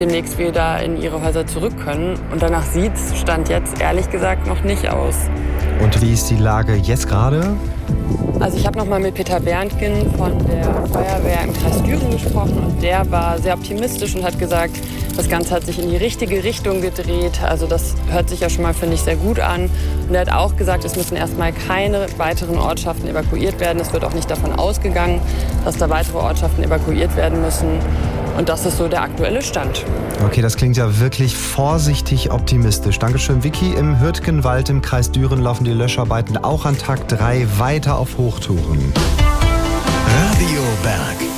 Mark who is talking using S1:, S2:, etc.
S1: demnächst wieder in ihre Häuser zurück können. Und danach sieht es, Stand jetzt, ehrlich gesagt noch nicht aus.
S2: Und wie ist die Lage jetzt gerade?
S1: Also ich habe noch mal mit Peter Berntgen von der Feuerwehr im Kreis Düren gesprochen. Und der war sehr optimistisch und hat gesagt, das Ganze hat sich in die richtige Richtung gedreht. Also das hört sich ja schon mal, finde ich, sehr gut an. Und er hat auch gesagt, es müssen erstmal keine weiteren Ortschaften evakuiert werden. Es wird auch nicht davon ausgegangen, dass da weitere Ortschaften evakuiert werden müssen. Und das ist so der aktuelle Stand.
S2: Okay, das klingt ja wirklich vorsichtig optimistisch. Dankeschön, Vicky. Im Hürtgenwald im Kreis Düren laufen die Löscharbeiten auch an Tag 3 weiter auf Hochtouren.
S3: Radio Berg.